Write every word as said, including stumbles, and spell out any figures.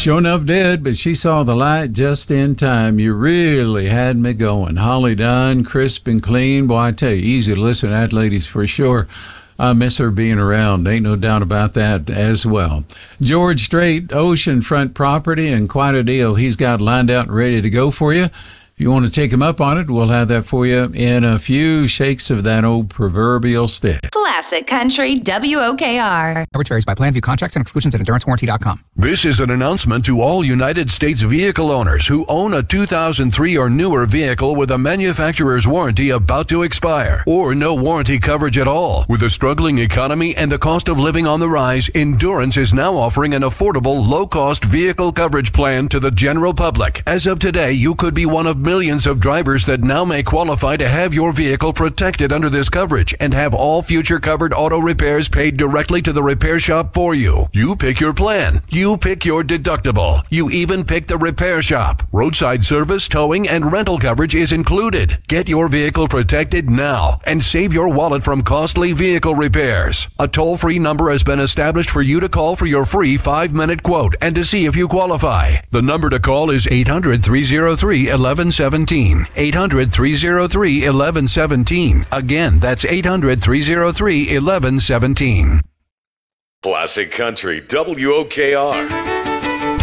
Sure enough did, but she saw the light just in time. You really had me going. Holly Dunn, crisp and clean. Boy, I tell you, easy to listen to that, ladies, for sure. I miss her being around. Ain't no doubt about that as well. George Strait, oceanfront property, and quite a deal he's got lined out and ready to go for you. If you want to take him up on it, we'll have that for you in a few shakes of that old proverbial stick. Classic Country W O K R. Coverage varies by plan. View contracts and exclusions at endurance warranty dot com. This is an announcement to all United States vehicle owners who own a two thousand three or newer vehicle with a manufacturer's warranty about to expire, or no warranty coverage at all. With a struggling economy and the cost of living on the rise, Endurance is now offering an affordable, low-cost vehicle coverage plan to the general public. As of today, you could be one of millions of drivers that now may qualify to have your vehicle protected under this coverage and have all future covered auto repairs paid directly to the repair shop for you. You pick your plan. You pick your deductible. You even pick the repair shop. Roadside service, towing, and rental coverage is included. Get your vehicle protected now and save your wallet from costly vehicle repairs. A toll-free number has been established for you to call for your free five-minute quote and to see if you qualify. The number to call is eight hundred, three oh three, eleven seventeen. eight hundred, three oh three, eleven seventeen. Again, that's eight hundred, three oh three, eleven seventeen. Classic Country W O K R.